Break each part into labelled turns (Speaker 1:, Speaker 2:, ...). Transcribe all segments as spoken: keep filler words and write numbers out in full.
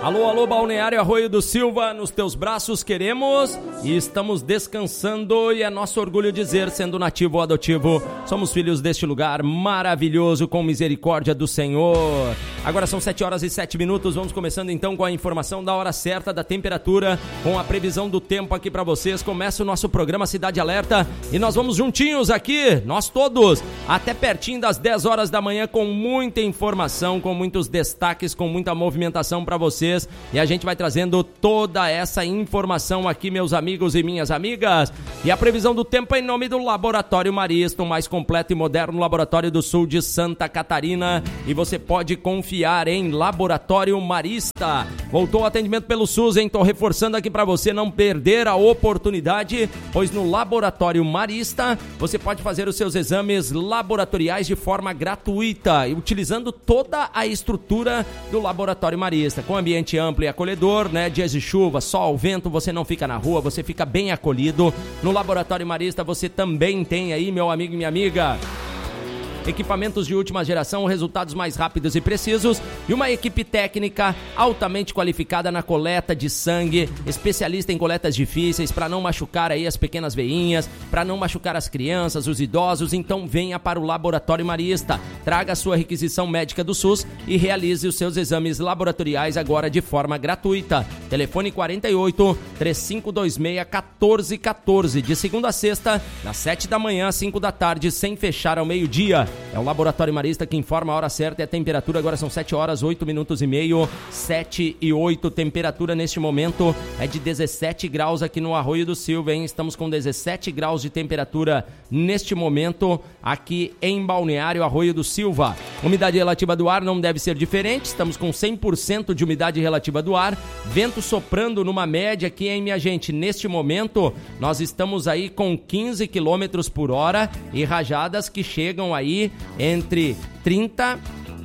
Speaker 1: Alô, alô, Balneário Arroio do Silva, nos teus braços queremos e estamos descansando, e é nosso orgulho dizer, sendo nativo ou adotivo, somos filhos deste lugar maravilhoso com misericórdia do Senhor. Agora são sete horas e sete minutos, vamos começando então com a informação da hora certa, da temperatura, com a previsão do tempo aqui para vocês. Começa o nosso programa Cidade Alerta e nós vamos juntinhos aqui, nós todos, até pertinho das dez horas da manhã, com muita informação, com muitos destaques, com muita movimentação para vocês. E a gente vai trazendo toda essa informação aqui, meus amigos e minhas amigas. E a previsão do tempo é em nome do Laboratório Marista, o mais completo e moderno laboratório do sul de Santa Catarina. E você pode confiar em Laboratório Marista. Voltou o atendimento pelo SUS, hein? Tô reforçando aqui para você não perder a oportunidade, pois no Laboratório Marista você pode fazer os seus exames laboratoriais de forma gratuita, utilizando toda a estrutura do Laboratório Marista, com ambiente amplo e acolhedor, né? Dias de chuva, sol, vento, você não fica na rua, você fica bem acolhido. No Laboratório Marista você também tem aí, meu amigo e minha amiga, equipamentos de última geração, resultados mais rápidos e precisos, e uma equipe técnica altamente qualificada na coleta de sangue, especialista em coletas difíceis, para não machucar aí as pequenas veinhas, para não machucar as crianças, os idosos. Então venha para o Laboratório Marista, traga a sua requisição médica do SUS e realize os seus exames laboratoriais agora de forma gratuita. Telefone quarenta e oito, três cinco dois seis, um quatro um quatro, de segunda a sexta, das sete da manhã às cinco da tarde, sem fechar ao meio-dia. É o Laboratório Marista que informa a hora certa e a temperatura. Agora são sete horas, oito minutos e meio, sete e oito. Temperatura neste momento é de dezessete graus aqui no Arroio do Silva, hein? Estamos com dezessete graus de temperatura neste momento aqui em Balneário Arroio do Silva. Umidade relativa do ar não deve ser diferente, estamos com cem por cento de umidade relativa do ar, vento soprando numa média aqui, hein, minha gente? Neste momento nós estamos aí com quinze quilômetros por hora e rajadas que chegam aí entre trinta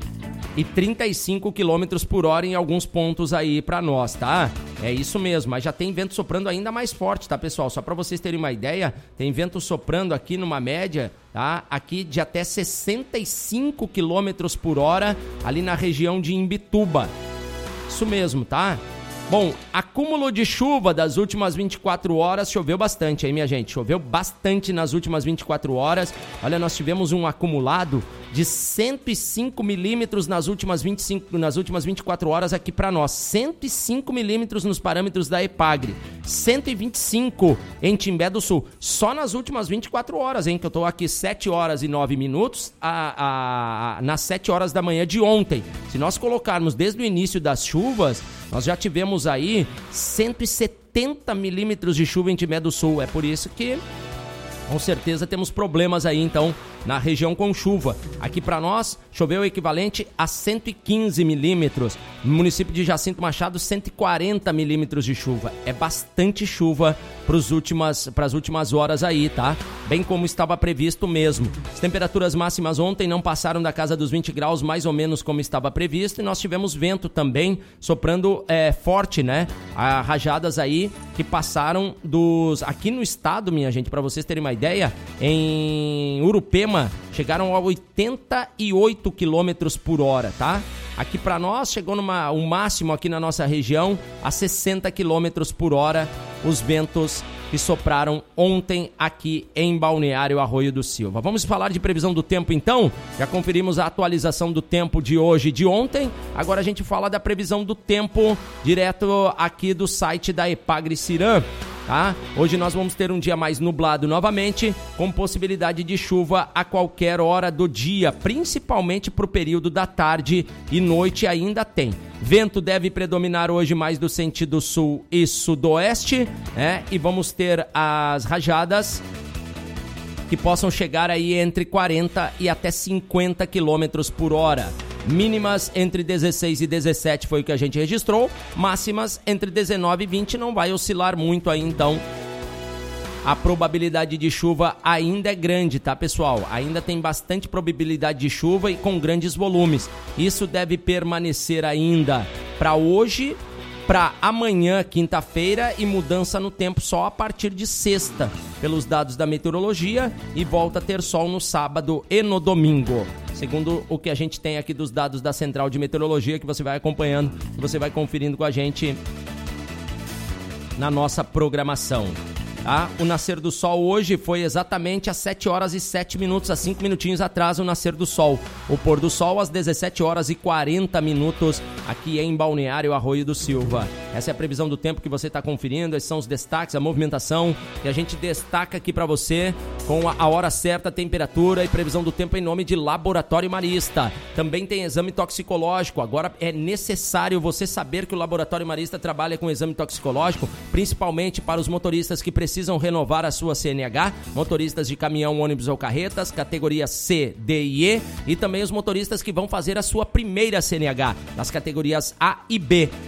Speaker 1: e trinta e cinco quilômetros por hora em alguns pontos aí pra nós, tá? É isso mesmo, mas já tem vento soprando ainda mais forte, tá, pessoal? Só pra vocês terem uma ideia, tem vento soprando aqui numa média, tá? Aqui de até sessenta e cinco quilômetros por hora ali na região de Imbituba. Isso mesmo, tá? Bom, acúmulo de chuva das últimas vinte e quatro horas, choveu bastante aí, minha gente, choveu bastante nas últimas vinte e quatro horas. Olha, nós tivemos um acumulado de cento e cinco milímetros nas últimas vinte e cinco, nas últimas vinte e quatro horas aqui para nós, cento e cinco milímetros nos parâmetros da EPAGRE, cento e vinte e cinco em Timbé do Sul, só nas últimas vinte e quatro horas, hein, que eu tô aqui sete horas e nove minutos, a, a, nas sete horas da manhã de ontem. Se nós colocarmos desde o início das chuvas, nós já tivemos aí cento e setenta milímetros de chuva em Timbé do Sul. É por isso que, com certeza, temos problemas aí, então, na região com chuva. Aqui para nós, choveu o equivalente a cento e quinze milímetros. No município de Jacinto Machado, cento e quarenta milímetros de chuva. É bastante chuva para as últimas, pras últimas horas aí, tá? Bem como estava previsto mesmo. As temperaturas máximas ontem não passaram da casa dos vinte graus, mais ou menos como estava previsto. E nós tivemos vento também soprando é, forte, né? A, rajadas aí que passaram dos... Aqui no estado, minha gente, para vocês terem uma ideia, em Urupema, chegaram a oitenta e oito quilômetros por hora, tá? Aqui para nós chegou numa, o máximo aqui na nossa região a sessenta quilômetros por hora, os ventos que sopraram ontem aqui em Balneário Arroio do Silva. Vamos falar de previsão do tempo então? Já conferimos a atualização do tempo de hoje e de ontem, agora a gente fala da previsão do tempo direto aqui do site da EPAGRE Ciram. Tá? Hoje nós vamos ter um dia mais nublado novamente, com possibilidade de chuva a qualquer hora do dia, principalmente para o período da tarde e noite ainda tem. Vento deve predominar hoje mais do sentido sul e sudoeste, né? E vamos ter as rajadas que possam chegar aí entre quarenta e até cinquenta quilômetros por hora. Mínimas entre dezesseis e dezessete foi o que a gente registrou, máximas entre dezenove e vinte, não vai oscilar muito aí, então a probabilidade de chuva ainda é grande, tá, pessoal? Ainda tem bastante probabilidade de chuva e com grandes volumes. Isso deve permanecer ainda para hoje, para amanhã, quinta-feira, e mudança no tempo só a partir de sexta, pelos dados da meteorologia, e volta a ter sol no sábado e no domingo. segundo o que a gente tem aqui dos dados da Central de Meteorologia, que você vai acompanhando, que você vai conferindo com a gente na nossa programação. Tá? O nascer do sol hoje foi exatamente às sete horas e sete minutos, há cinco minutinhos atrás o nascer do sol. O pôr do sol às dezessete horas e quarenta minutos, aqui em Balneário Arroio do Silva. Essa é a previsão do tempo que você está conferindo, esses são os destaques, a movimentação que a gente destaca aqui para você com a hora certa, a temperatura e previsão do tempo em nome de Laboratório Marista. Também tem exame toxicológico, agora é necessário você saber que o Laboratório Marista trabalha com exame toxicológico, principalmente para os motoristas que precisam precisam renovar a sua C N H, motoristas de caminhão, ônibus ou carretas, categoria C, D e E, e também os motoristas que vão fazer a sua primeira C N H, nas categorias A e B.